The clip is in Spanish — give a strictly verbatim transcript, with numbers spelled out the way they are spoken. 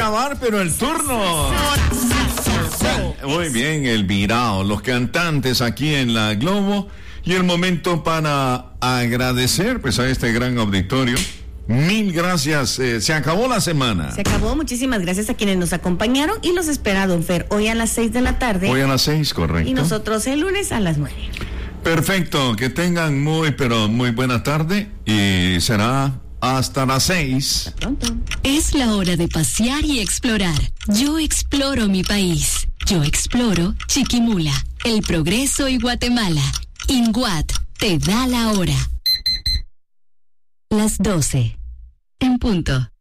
acabar, pero el turno. Muy bien, el virao, los cantantes aquí en la Globo. Y el momento para agradecer pues a este gran auditorio. Mil gracias, eh, se acabó la semana. Se acabó, muchísimas gracias a quienes nos acompañaron y los espera don Fer hoy a las seis de la tarde. Hoy a las seis, correcto. Y nosotros el lunes a las nueve. Perfecto, que tengan muy, pero muy buena tarde y será hasta las seis. Hasta pronto. Es la hora de pasear y explorar. Yo exploro mi país. Yo exploro Chiquimula, El Progreso y Guatemala. INGUAT te da la hora. Las doce. En punto.